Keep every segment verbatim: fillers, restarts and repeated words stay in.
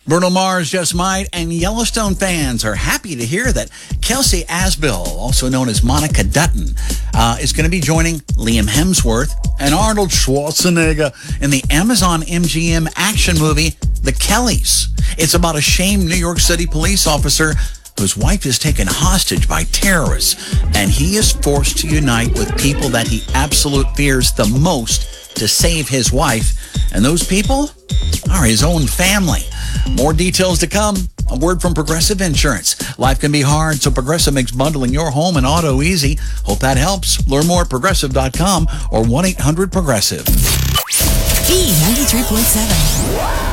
Bruno Mars just might, and Yellowstone fans are happy to hear that Kelsey Asbill, also known as Monica Dutton, uh, is going to be joining Liam Hemsworth and Arnold Schwarzenegger in the Amazon M G M action movie, The Kellys. It's about a shamed New York City police officer whose wife is taken hostage by terrorists, and he is forced to unite with people that he absolutely fears the most to save his wife, and those people are his own family. More details to come. A word from Progressive Insurance. Life can be hard, so Progressive makes bundling your home and auto easy. Hope that helps. Learn more at progressive dot com or one eight hundred progressive. B ninety-three point seven.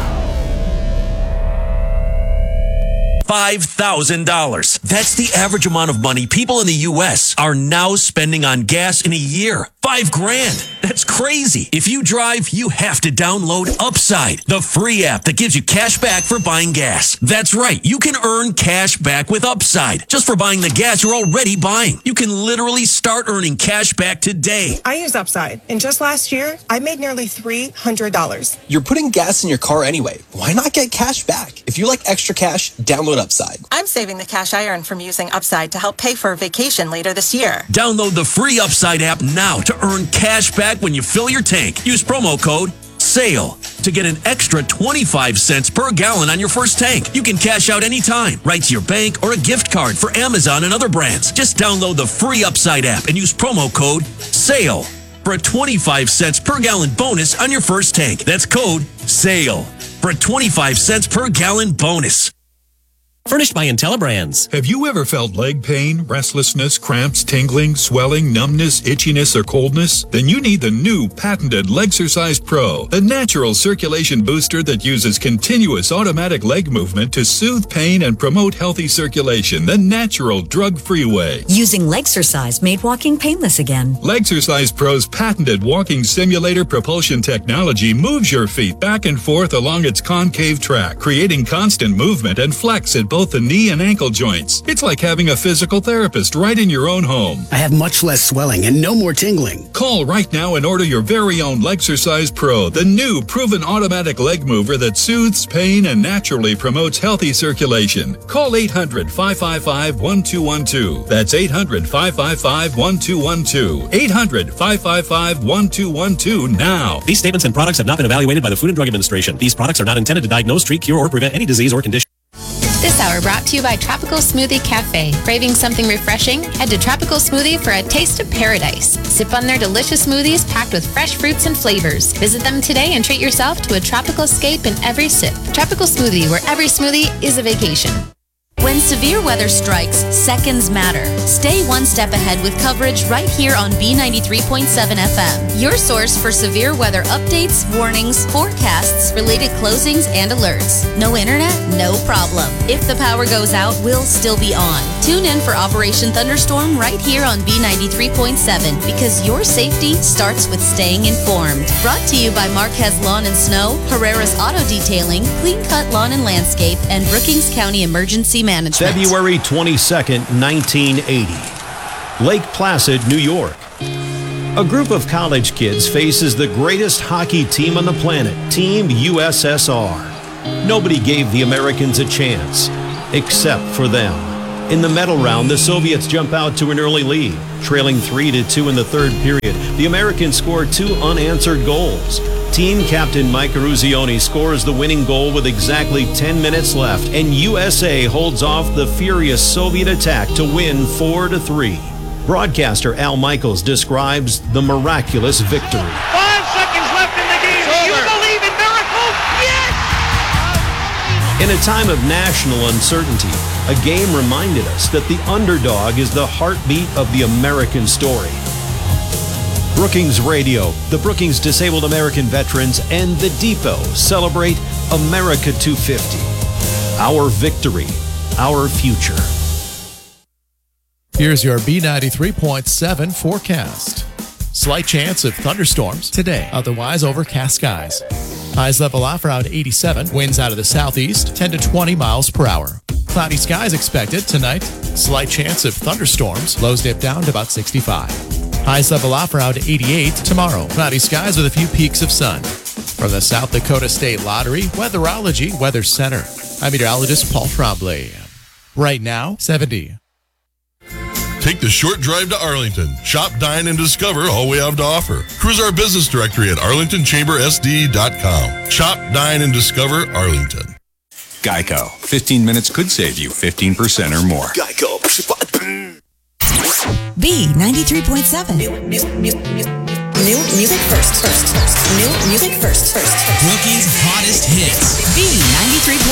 five thousand dollars. That's the average amount of money people in the U S are now spending on gas in a year. Five grand. That's crazy. If you drive, you have to download Upside, the free app that gives you cash back for buying gas. That's right. You can earn cash back with Upside just for buying the gas you're already buying. You can literally start earning cash back today. I use Upside, and just last year, I made nearly three hundred dollars. You're putting gas in your car anyway. Why not get cash back? If you like extra cash, download Upside. I'm saving the cash I earn from using Upside to help pay for a vacation later this year. Download the free Upside app now to earn cash back when you fill your tank. Use promo code SALE to get an extra twenty-five cents per gallon on your first tank. You can cash out anytime, right to your bank or a gift card for Amazon and other brands. Just download the free Upside app and use promo code SALE for a twenty-five cents per gallon bonus on your first tank. That's code SALE for a twenty-five cents per gallon bonus. Furnished by IntelliBrands. Have you ever felt leg pain, restlessness, cramps, tingling, swelling, numbness, itchiness, or coldness? Then you need the new patented Legsercise Pro, a natural circulation booster that uses continuous automatic leg movement to soothe pain and promote healthy circulation the natural, drug-free way. Using Legsercise made walking painless again. Legsercise Pro's patented walking simulator propulsion technology moves your feet back and forth along its concave track, creating constant movement and flex at both the knee and ankle joints. It's like having a physical therapist right in your own home. I have much less swelling and no more tingling. Call right now and order your very own Legsercise Pro, the new proven automatic leg mover that soothes pain and naturally promotes healthy circulation. Call eight hundred, five five five, one two one two. That's eight hundred, five five five, one two one two. eight hundred, five five five, one two one two now. These statements and products have not been evaluated by the Food and Drug Administration. These products are not intended to diagnose, treat, cure, or prevent any disease or condition. This hour brought to you by Tropical Smoothie Cafe. Craving something refreshing? Head to Tropical Smoothie for a taste of paradise. Sip on their delicious smoothies packed with fresh fruits and flavors. Visit them today and treat yourself to a tropical escape in every sip. Tropical Smoothie, where every smoothie is a vacation. When severe weather strikes, seconds matter. Stay one step ahead with coverage right here on B ninety-three point seven F M. Your source for severe weather updates, warnings, forecasts, related closings, and alerts. No internet? No problem. If the power goes out, we'll still be on. Tune in for Operation Thunderstorm right here on B ninety-three point seven, because your safety starts with staying informed. Brought to you by Marquez Lawn and Snow, Herrera's Auto Detailing, Clean Cut Lawn and Landscape, and Brookings County Emergency Management. February twenty-second, nineteen eighty. Lake Placid, New York. A group of college kids faces the greatest hockey team on the planet, Team U S S R. Nobody gave the Americans a chance, except for them. In the medal round, the Soviets jump out to an early lead. Trailing three to two in the third period, the Americans score two unanswered goals. Team captain Mike Eruzione scores the winning goal with exactly ten minutes left, and U S A holds off the furious Soviet attack to win four to three. Broadcaster Al Michaels describes the miraculous victory. Five seconds left in the game. Do you believe in miracles? Yes! In a time of national uncertainty, a game reminded us that the underdog is the heartbeat of the American story. Brookings Radio, the Brookings Disabled American Veterans, and The Depot celebrate America two fifty. Our victory, our future. Here's your B ninety-three point seven forecast. Slight chance of thunderstorms today, otherwise overcast skies. Highs level off around eighty-seven, winds out of the southeast, ten to twenty miles per hour. Cloudy skies expected tonight. Slight chance of thunderstorms, lows dip down to about sixty-five. Highs level off around eighty-eight tomorrow. Cloudy skies with a few peaks of sun. From the South Dakota State Lottery Weatherology Weather Center, I'm meteorologist Paul Trombley. Right now, seventy. Take the short drive to Arlington. Shop, dine, and discover all we have to offer. Cruise our business directory at arlington chamber s d dot com. Shop, dine, and discover Arlington. Geico. fifteen minutes could save you fifteen percent or more. Geico. B ninety-three point seven. New, new, new, new, new music first, first, first. New music first, first, first. Brookings' hottest hits. B ninety-three point seven.